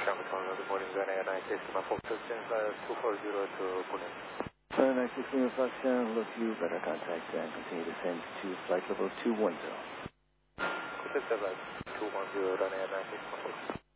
Good morning, Ryanair 96, Foxtrot Center 240 to Pune. Ryanair 96, Foxtrot, look you, better contact and continue to send to flight level 210. Contact level 210, Ryanair 96, Foxtrot.